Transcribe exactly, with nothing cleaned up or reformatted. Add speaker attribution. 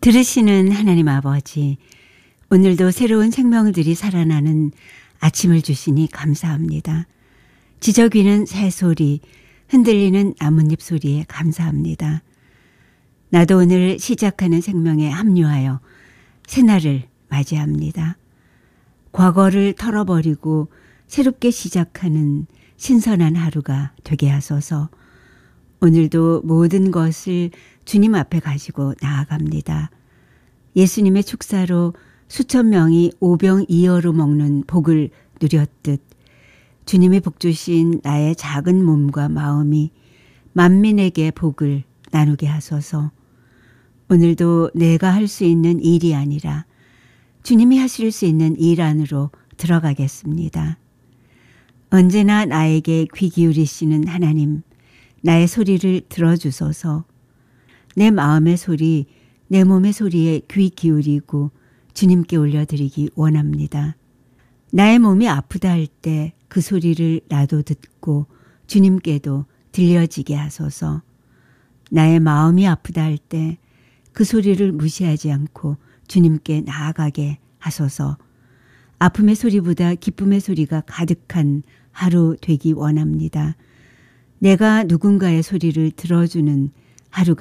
Speaker 1: 들으시는 하나님 아버지, 오늘도 새로운 생명들이 살아나는 아침을 주시니 감사합니다. 지저귀는 새소리, 흔들리는 나뭇잎 소리에 감사합니다. 나도 오늘 시작하는 생명에 합류하여 새날을 맞이합니다. 과거를 털어버리고 새롭게 시작하는 신선한 하루가 되게 하소서. 오늘도 모든 것을 주님 앞에 가지고 나아갑니다. 예수님의 축사로 수천 명이 오병이어로 먹는 복을 누렸듯 주님이 복 주신 나의 작은 몸과 마음이 만민에게 복을 나누게 하소서. 오늘도 내가 할 수 있는 일이 아니라 주님이 하실 수 있는 일 안으로 들어가겠습니다. 언제나 나에게 귀 기울이시는 하나님, 나의 소리를 들어주소서. 내 마음의 소리, 내 몸의 소리에 귀 기울이고 주님께 올려드리기 원합니다. 나의 몸이 아프다 할 때 그 소리를 나도 듣고 주님께도 들려지게 하소서. 나의 마음이 아프다 할 때 그 소리를 무시하지 않고 주님께 나아가게 하소서. 아픔의 소리보다 기쁨의 소리가 가득한 하루 되기 원합니다. 내가 누군가의 소리를 들어주는 하루가